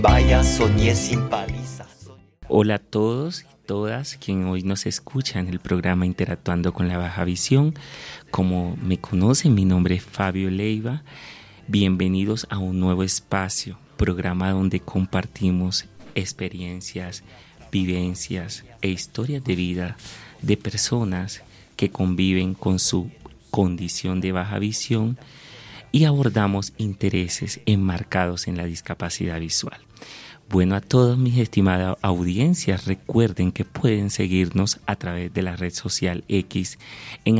Vaya, soñé sin paliza. Hola a todos y todas quienes hoy nos escuchan en el programa Interactuando con la Baja Visión. Como me conocen, mi nombre es Fabio Leiva. Bienvenidos a un nuevo espacio, programa donde compartimos experiencias, vivencias e historias de vida de personas que conviven con su condición de baja visión y abordamos intereses enmarcados en la discapacidad visual. Bueno, a todos mis estimadas audiencias, recuerden que pueden seguirnos a través de la red social X en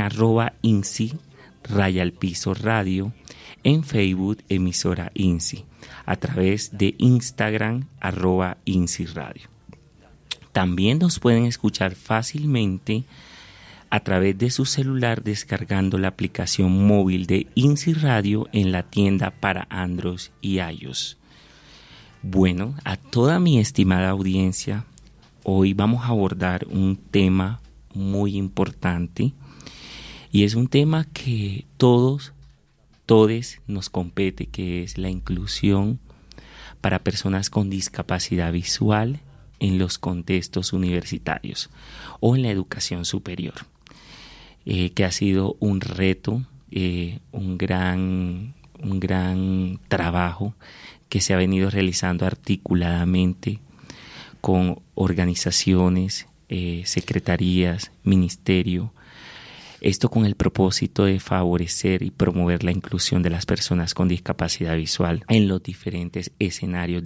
@INSI_radio, en Facebook emisora INSI, a través de Instagram @INSI Radio. También nos pueden escuchar fácilmente a través de su celular descargando la aplicación móvil de INSI Radio en la tienda para Android y iOS. Bueno, a toda mi estimada audiencia, hoy vamos a abordar un tema muy importante y es un tema que todos nos compete, que es la inclusión para personas con discapacidad visual en los contextos universitarios o en la educación superior, que ha sido un reto, un gran trabajo que se ha venido realizando articuladamente con organizaciones, secretarías, ministerio. Esto con el propósito de favorecer y promover la inclusión de las personas con discapacidad visual en los diferentes escenarios